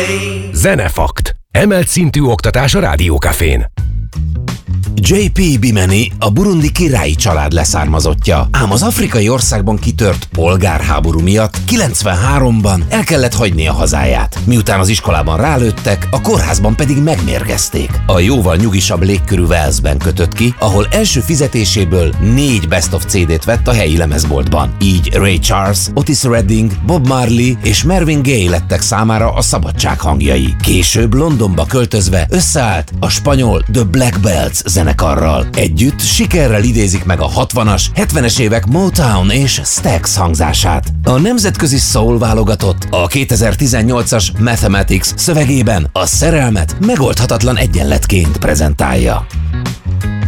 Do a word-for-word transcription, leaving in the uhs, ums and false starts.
Zenefakt. Emelt szintű oktatás a Rádiókafén. jé pé Bimeni a burundi királyi család leszármazottja, ám az afrikai országban kitört polgárháború miatt kilencvenháromban el kellett hagynia hazáját. Miután az iskolában rálőttek, a kórházban pedig megmérgezték. A jóval nyugisabb légkörű Walesben kötött ki, ahol első fizetéséből négy Best of cé dét vett a helyi lemezboltban. Így Ray Charles, Otis Redding, Bob Marley és Marvin Gaye lettek számára a szabadság hangjai. Később Londonba költözve összeállt a spanyol The Black Belts zenekarral. Együtt sikerrel idézik meg a hatvanas, hetvenes évek Motown és Stax hangzását. A nemzetközi soul válogatott a kétezer-tizennyolcas Mathematics szövegében a szerelmet megoldhatatlan egyenletként prezentálja.